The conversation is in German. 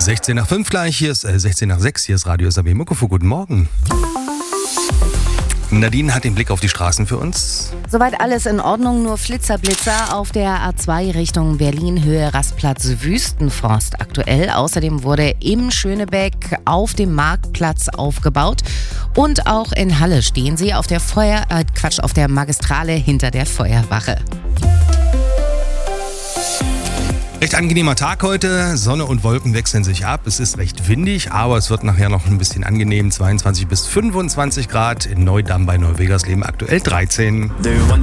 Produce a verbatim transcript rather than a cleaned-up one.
sechzehn nach fünf gleich, hier ist äh, sechzehn nach sechs, hier ist Radio S A B Muckefuck. Guten Morgen. Nadine hat den Blick auf die Straßen für uns. Soweit alles in Ordnung, nur Flitzerblitzer auf der A zwei Richtung Berlin, Höhe Rastplatz Wüstenforst aktuell. Außerdem wurde im Schönebeck auf dem Marktplatz aufgebaut. Und auch in Halle stehen sie auf der Feuer, äh, Quatsch, auf der Magistrale hinter der Feuerwache. Recht angenehmer Tag heute. Sonne und Wolken wechseln sich ab. Es ist recht windig, aber es wird nachher noch ein bisschen angenehm. zweiundzwanzig bis fünfundzwanzig Grad. In Neudamm bei Neuwegersleben aktuell dreizehn.